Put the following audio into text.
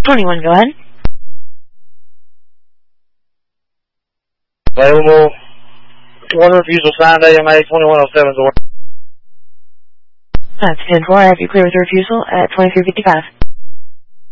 21, go ahead. Available. One refusal signed AMA 2107 is the word. That's 10-4. I have you clear with the refusal at 2355.